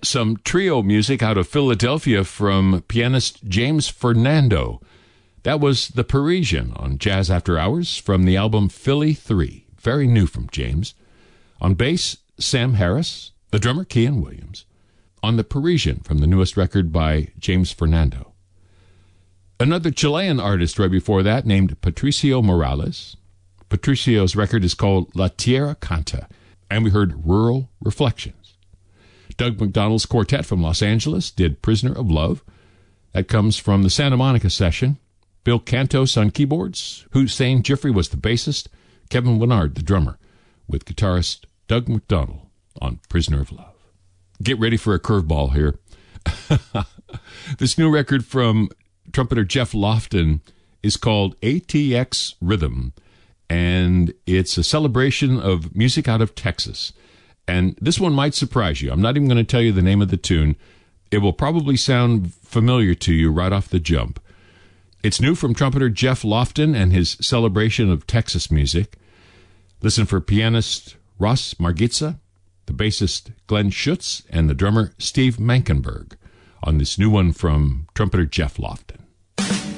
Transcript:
some trio music out of Philadelphia from pianist James Fernando. That was The Parisian on Jazz After Hours from the album Philly 3. Very new from James. On bass, Sam Harris. The drummer, Kian Williams. On The Parisian from the newest record by James Fernando. Another Chilean artist right before that named Patricio Morales. Patricio's record is called La Tierra Canta, and we heard Rural Reflections. Doug McDonald's quartet from Los Angeles did Prisoner of Love. That comes from the Santa Monica session. Bill Cantos on keyboards. Hussein Jeffrey was the bassist. Kevin Winard, the drummer, with guitarist Doug McDonald on Prisoner of Love. Get ready for a curveball here. This new record from trumpeter Jeff Lofton is called ATX Rhythm, and it's a celebration of music out of Texas. And this one might surprise you. I'm not even going to tell you the name of the tune. It will probably sound familiar to you right off the jump. It's new from trumpeter Jeff Lofton and his celebration of Texas music. Listen for pianist Ross Margitza, the bassist Glenn Schutz, and the drummer Steve Mankenberg on this new one from trumpeter Jeff Lofton.